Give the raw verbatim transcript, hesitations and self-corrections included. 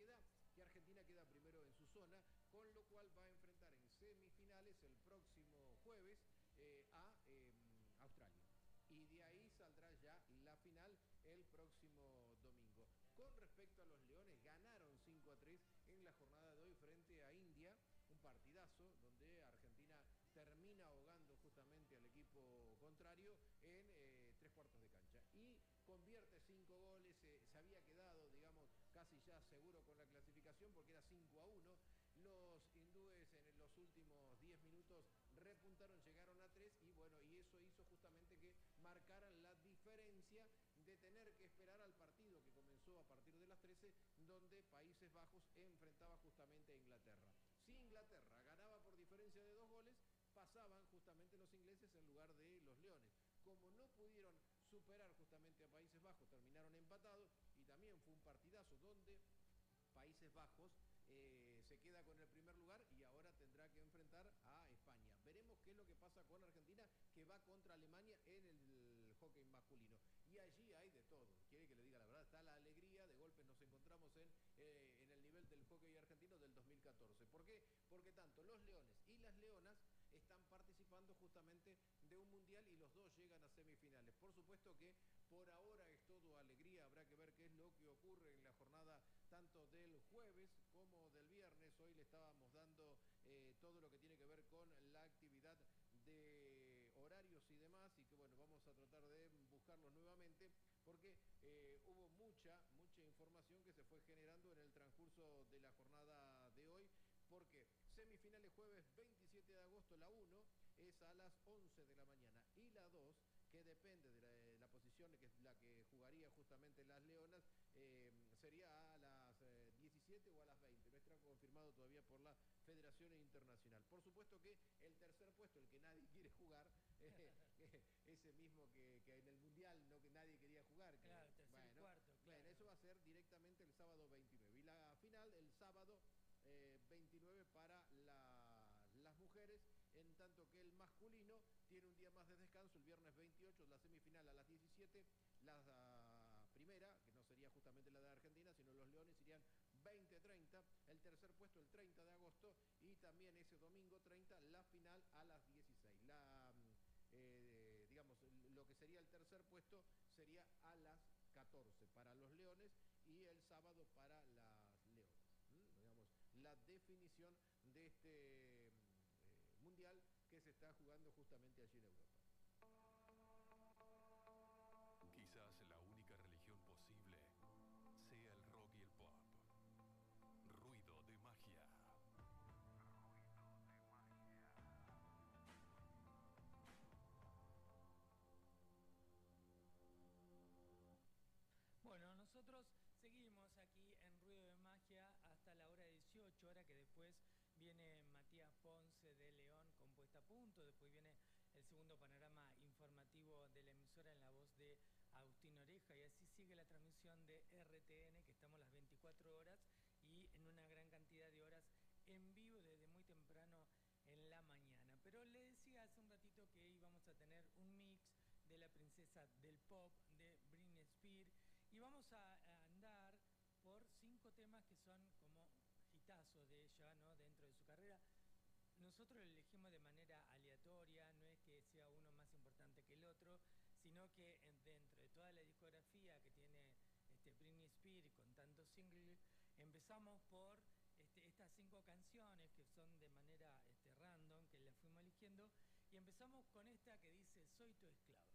queda que Argentina queda primero en su zona, con lo cual va a enfrentar en semifinales el próximo jueves eh, a eh, Australia. Y de ahí saldrá ya la final el próximo domingo. Con respecto a los Leones, ganaron cinco a tres en la jornada de hoy frente a India, un partidazo donde Argentina termina ahogando justamente al equipo contrario en eh, tres cuartos de cancha. Y convierte cinco goles, eh, se había quedado, digamos, casi ya seguro con la clasificación porque era cinco a uno. Los hindúes en los últimos diez minutos repuntaron, llegaron a tres y bueno, y eso hizo justamente que marcaran la diferencia de tener que esperar al partido que comenzó a partir de las trece, donde Países Bajos enfrentaba justamente a Inglaterra. Si Inglaterra ganaba por diferencia de dos goles, pasaban justamente los ingleses en lugar de los leones. Como no pudieron superar justamente a Países Bajos, terminaron empatados y también fue un partidazo donde Países Bajos eh, se queda con el primer lugar y ahora tendrá que enfrentar a España. Veremos qué es lo que pasa con Argentina, que va contra Alemania en el hockey masculino. Y allí hay de todo. Quiere que le diga la verdad, está la alegría, de golpe nos encontramos en, eh, en el nivel del hockey argentino del dos mil catorce. ¿Por qué? Porque tanto los leones y las leonas están participando justamente de un mundial y los dos llegan a semifinales. Por supuesto que por ahora es todo alegría, habrá que ver qué es lo que ocurre en la jornada tanto del jueves como del viernes. Hoy le estábamos dando eh, todo lo que tiene que ver con la actividad de horarios y demás, y que bueno, vamos a tratar de buscarlos nuevamente porque eh, hubo mucha, mucha información que se fue generando en el transcurso de la jornada de hoy. Porque semifinales jueves veintisiete de agosto, la uno es a las once de la mañana y la dos, que depende de la, de la posición que es la que jugaría justamente las Leonas, eh, sería a las eh, diecisiete o a las veinte. No está confirmado todavía por la Federación Internacional. Por supuesto que el tercer puesto, el que nadie quiere jugar, eh, eh, ese mismo que, que en el Mundial no que nadie quería jugar. Que, claro, tercer bueno, y cuarto, claro. Bueno, eso va a ser directamente el sábado veintinueve. Y la final el sábado Eh, veintinueve para la, las mujeres, en tanto que el masculino tiene un día más de descanso, el viernes veintiocho, la semifinal a las diecisiete, la uh, primera, que no sería justamente la de Argentina, sino los Leones irían veinte treinta, el tercer puesto el treinta de agosto y también ese domingo treinta, la final a las dieciséis. La, eh, digamos, lo que sería el tercer puesto sería a las catorce para los Leones y el sábado para las Leonas. ¿Mm? Digamos, la definición de este eh, mundial que se está jugando justamente allí en Europa. Quizás la única religión posible sea el rock y el pop. Ruido de magia. Bueno, nosotros seguimos aquí en Ruido de Magia hasta la hora dieciocho, hora que después viene Matías Ponce de León con Puesta a Punto, después viene el segundo panorama informativo de la emisora en la voz de Agustín Oreja y así sigue la transmisión de R T N, que estamos las veinticuatro horas y en una gran cantidad de horas en vivo desde muy temprano en la mañana. Pero le decía hace un ratito que íbamos a tener un mix de la princesa del pop, de Britney Spears, y vamos a andar por cinco temas que son como hitazos de ella, ¿no? Dentro de su carrera. Nosotros lo elegimos de manera aleatoria, no es que sea uno más importante que el otro, sino que dentro de toda la discografía que tiene este, Britney Spears con tantos singles, empezamos por este, estas cinco canciones que son de manera este, random, que las fuimos eligiendo, y empezamos con esta que dice Soy tu esclavo.